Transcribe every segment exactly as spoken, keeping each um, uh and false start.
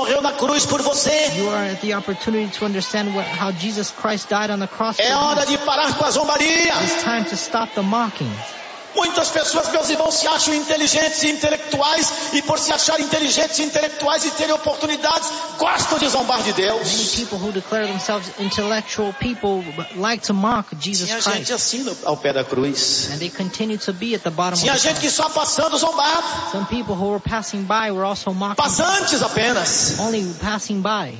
morreu na cruz por você. You are at the opportunity to understand what, how Jesus Christ died on the cross for É hora you. de parar com a zombaria. It's time to stop the mocking. Muitas pessoas, meus irmãos, se acham inteligentes e intelectuais, e por se achar inteligentes e intelectuais e terem oportunidades, gostam de zombar de Many Deus. people who declare themselves intellectual people like to mock Jesus Tinha gente Christ. assim no- ao pé da cruz. And they continue to be at the bottom of Tinha the gente que cross. só passando zombava. Some people who were passing by were also mocking, Passantes apenas. only passing by.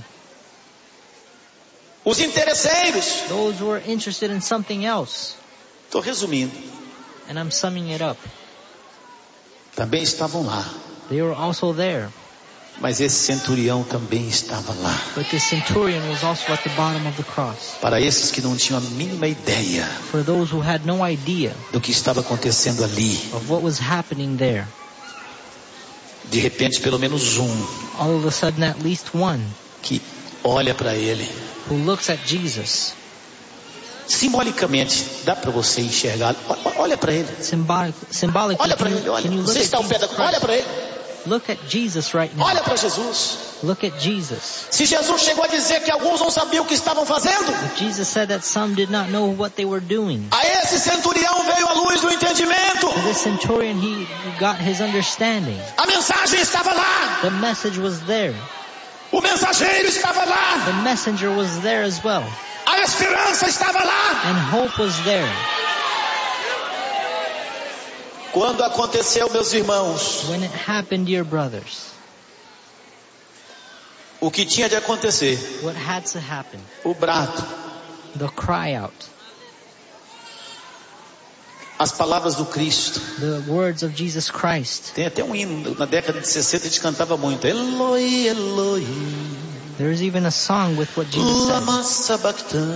Os interesseiros. Those who were interested in something else. Estou resumindo. And I'm summing it up. Também estavam lá. They were also there. Mas esse centurião também estava lá. But the centurion was also at the bottom of the cross. Para esses que não tinham a mínima ideia For those who had no idea do que estava acontecendo ali, of what was happening there. de repente pelo menos um All of a sudden at least one que olha para ele. who looks at Jesus. Simbolicamente, dá para você enxergar. Olha, olha para ele. Symbolic, symbolically, Olha para can ele, you, olha. can you look Você at está ao pé da Jesus olha Christ? para ele. Look at Jesus right now. Olha para Jesus. Look at Jesus. Se Jesus chegou a dizer que alguns não sabiam o que estavam fazendo, If Jesus said that some did not know what they were doing, a esse centurião veio a luz do entendimento. to this centurion he got his understanding. A mensagem estava lá. The message was there. O mensageiro estava lá. The messenger was there as well. A esperança estava lá. And hope was there. Quando aconteceu, meus irmãos, When it happened, dear brothers, o que tinha de acontecer, what had to happen? o brado, The cry out. as palavras do Cristo. The words of Jesus Christ. Tem até um hino, na década de sessenta a gente cantava muito. Eloi, Eloi, There is even a song with what Jesus said. lama sabachthani.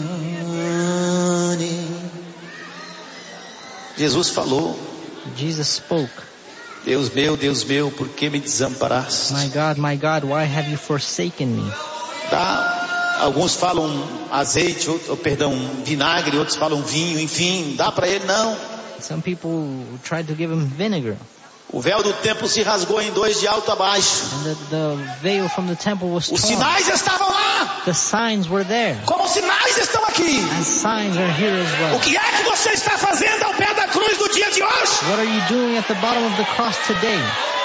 Jesus falou: Jesus spoke. Deus meu, Deus meu, por que me desamparaste? My God, my God, why have you forsaken me? Dá, alguns falam azeite, outro, perdão, vinagre, outros falam vinho, enfim, dá para ele? Não. Some people tried to give him vinegar. O véu do templo se rasgou em dois de alto a baixo. And the, the veil from the temple was Os torn. sinais estavam lá, The signs were there. como os sinais estão aqui. And signs are here as O well. que é que você está fazendo ao pé da cruz no dia de hoje? What are you doing at the bottom of the cross today?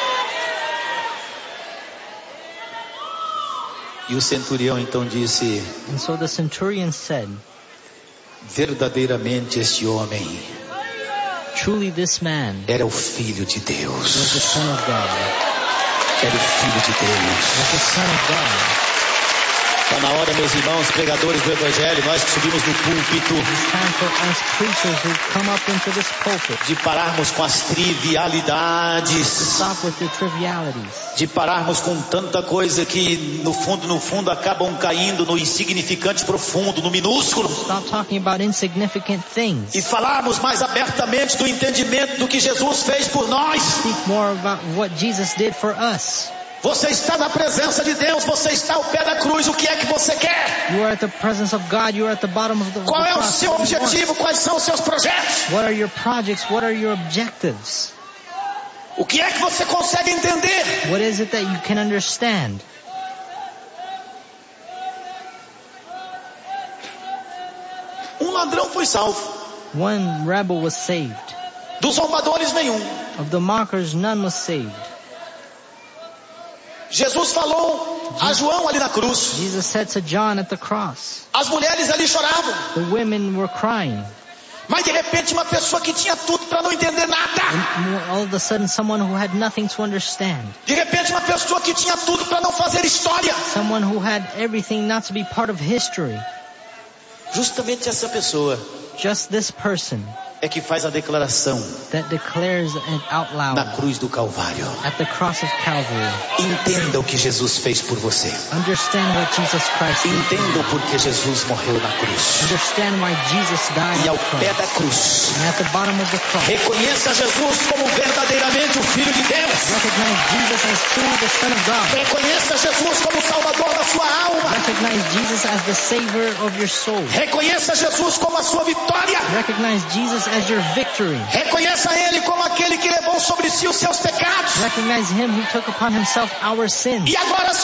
E o centurião então disse: And so the centurion said, verdadeiramente este homem truly this man era o Filho de was the Deus. Son of God. Era o Filho de Deus. Was the Son of God. Está na hora, meus irmãos, pregadores do Evangelho, nós que subimos no púlpito, It's time for us preachers who come up into this pulpit de pararmos com as to trivialidades, stop with the trivialities. de pararmos com tanta coisa que no fundo, no fundo acabam caindo no insignificante profundo, no minúsculo, Stop talking about insignificant things. e falarmos mais abertamente do entendimento do que Jesus fez por nós. Speak more about what Jesus did for us. Você está na presença de Deus, você está ao pé da cruz, o que é que você quer? You are at the presence of God. You are at the bottom of the, of the Qual é o cross. seu What do you want? objetivo? Quais são os seus projetos? What are your projects? What are your objectives? O que é que você consegue entender? What is it that you can understand? Um ladrão foi salvo, One rebel was saved. dos zombadores nenhum. Of the mockers, none was saved. Jesus falou a João ali na cruz. Jesus said to John at the cross, As mulheres ali choravam. the women were crying. Mas de repente uma pessoa que tinha tudo para não entender nada. And all of a sudden, someone who had nothing to understand. De repente uma pessoa que tinha tudo para não fazer história. Someone who had everything not to be part of history. Justamente essa pessoa Just this person é que faz a declaração that declares it out na loud cruz do Calvário. at the cross of Calvary. Entenda o que Jesus fez por você. Understand what Jesus Christ did. Entenda o porquê Jesus morreu na cruz. Understand why Jesus died E ao on the pé cross. da cruz, And at the bottom of the cross, reconheça Jesus como verdadeiramente o Filho de Deus. recognize Jesus as truly the Son of God. Reconheça Jesus como Salvador da sua alma. Recognize Jesus as the Savior of your soul. Reconheça Jesus como a sua vitória. Recognize Jesus as your victory. Reconheça Ele como aquele que levou sobre si os seus pecados. Recognize Him who took upon Himself our sins. E agora